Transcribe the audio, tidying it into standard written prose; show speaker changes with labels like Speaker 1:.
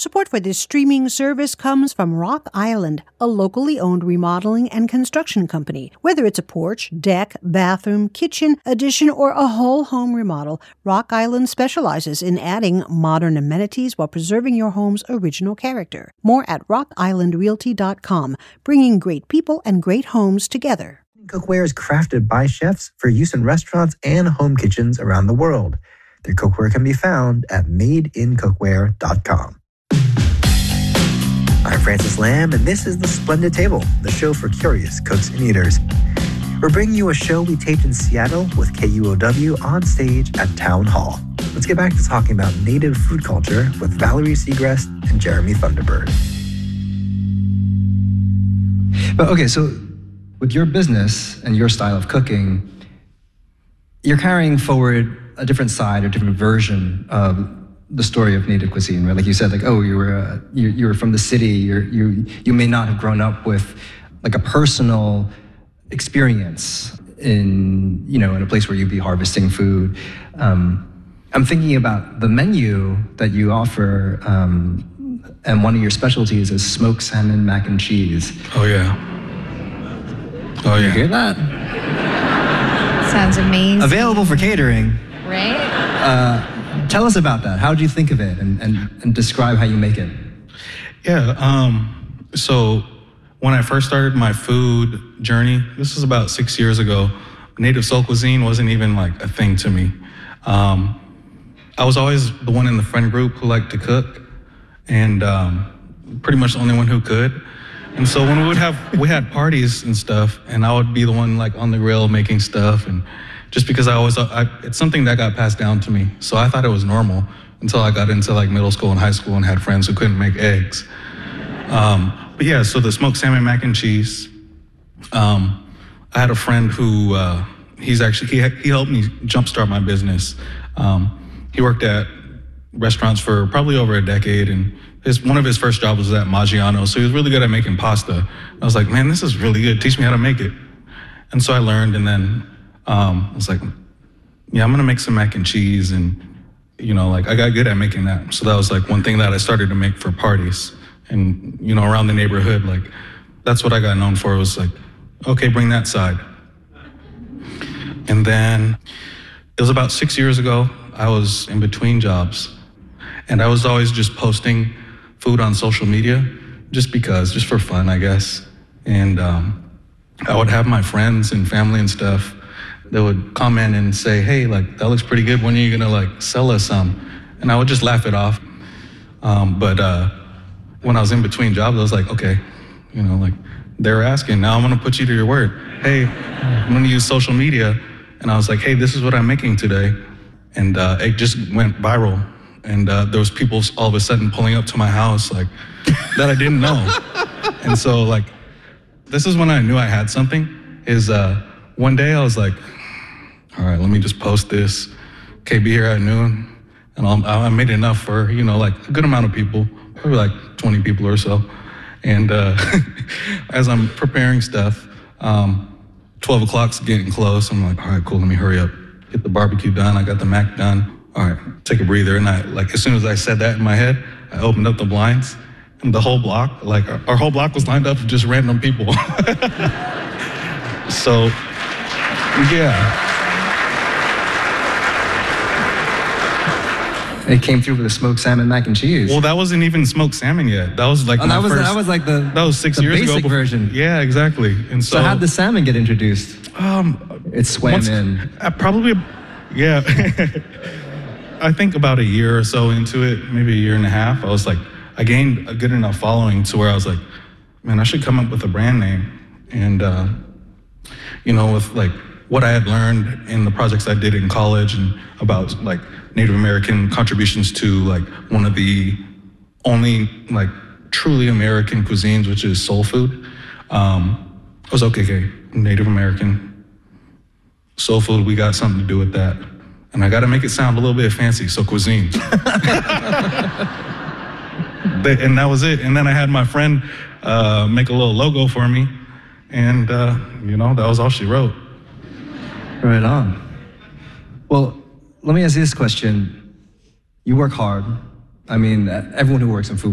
Speaker 1: Support for this streaming service comes from Rock Island, a locally owned remodeling and construction company. Whether it's a porch, deck, bathroom, kitchen, addition, or a whole home remodel, Rock Island specializes in adding modern amenities while preserving your home's original character. More at rockislandrealty.com, bringing great people and great homes together.
Speaker 2: Cookware is crafted by chefs for use in restaurants and home kitchens around the world. Their cookware can be found at madeincookware.com. I'm Francis Lamb, and this is The Splendid Table, the show for curious cooks and eaters. We're bringing you a show we taped in Seattle with KUOW on stage at Town Hall. Let's get back to talking about native food culture with Valerie Segrest and Jeremy Thunderbird.
Speaker 3: But okay, so with your business and your style of cooking, you're carrying forward a different side, a different version of the story of native cuisine, right? Like you said, like, oh, you were from the city. You may not have grown up with like a personal experience in a place where you'd be harvesting food. I'm thinking about the menu that you offer, and one of your specialties is smoked salmon mac and cheese.
Speaker 4: Oh yeah. Oh yeah.
Speaker 3: You hear that?
Speaker 5: Sounds amazing.
Speaker 3: Available for catering.
Speaker 5: Right?
Speaker 3: Tell us about that. How did you think of it, and describe how you make it?
Speaker 4: Yeah, so when I first started my food journey, this was about 6 years ago, native soul cuisine wasn't even like a thing to me. I was always the one in the friend group who liked to cook, and pretty much the only one who could. And so when we had parties and stuff, and I would be the one like on the grill making stuff, and just because it's something that got passed down to me. So I thought it was normal until I got into like middle school and high school and had friends who couldn't make eggs. But yeah, so the smoked salmon mac and cheese. I had a friend who he helped me jumpstart my business. He worked at restaurants for probably over a decade, and one of his first jobs was at Maggiano's, so he was really good at making pasta. I was like, man, this is really good. Teach me how to make it. And so I learned, and then I was like, yeah, I'm gonna make some mac and cheese, and I got good at making that. So that was like one thing that I started to make for parties, and around the neighborhood, like that's what I got known for. It was like, okay, bring that side. And then it was about 6 years ago. I was in between jobs, and I was always just posting food on social media, just for fun, I guess. And I would have my friends and family and stuff. They would comment and say, hey, like, that looks pretty good. When are you gonna like sell us some? And I would just laugh it off. But when I was in between jobs, I was like, okay, like they were asking, now I'm gonna put you to your word. Hey, I'm gonna use social media. And I was like, hey, this is what I'm making today. And it just went viral. And there was people all of a sudden pulling up to my house like that I didn't know. And so like, this is when I knew I had something, is one day I was like, all right, let me just post this. Okay, be here at noon. And I made enough for, like a good amount of people, probably like 20 people or so. And as I'm preparing stuff, 12 o'clock's getting close. I'm like, all right, cool, let me hurry up. Get the barbecue done, I got the mac done. All right, take a breather. And as soon as I said that in my head, I opened up the blinds, and the whole block, like our whole block was lined up with just random people. So, yeah.
Speaker 3: It came through with a smoked salmon mac and cheese.
Speaker 4: Well, that wasn't even smoked salmon yet. That was like
Speaker 3: that was like the
Speaker 4: that was 6 years ago.
Speaker 3: Basic version.
Speaker 4: Yeah, exactly. And
Speaker 3: so how'd the salmon get introduced? It swam in.
Speaker 4: Probably, yeah. I think about a year or so into it, maybe a year and a half. I gained a good enough following to where I was like, man, I should come up with a brand name. And with like what I had learned in the projects I did in college and about like Native American contributions to like one of the only like truly American cuisines, which is soul food. I was okay, Native American, soul food, we got something to do with that. And I gotta make it sound a little bit fancy, so cuisine. And that was it. And then I had my friend make a little logo for me, and that was all she wrote.
Speaker 3: Right on. Well, let me ask you this question. You work hard. I mean, everyone who works in food